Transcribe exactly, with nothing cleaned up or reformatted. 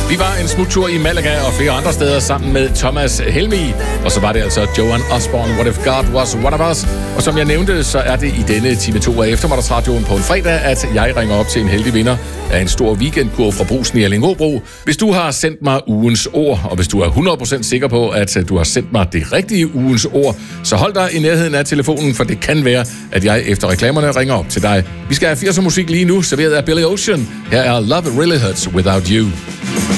Vi var en smuttur i Malaga og flere andre steder sammen med Thomas Helmig. Og så var det altså Joan Osborne, What If God Was One of Us. Og som jeg nævnte, så er det i denne time to af eftermiddagsradioen på en fredag, at jeg ringer op til en heldig vinder af en stor weekendkurv fra Brugsen i Allingåbro. Hvis du har sendt mig ugens ord, og hvis du er hundrede procent sikker på, at du har sendt mig det rigtige ugens ord, så hold dig i nærheden af telefonen, for det kan være, at jeg efter reklamerne ringer op til dig. Vi skal have firser musik lige nu, serveret af Billy Ocean. Her er Love Really Hurts Without You.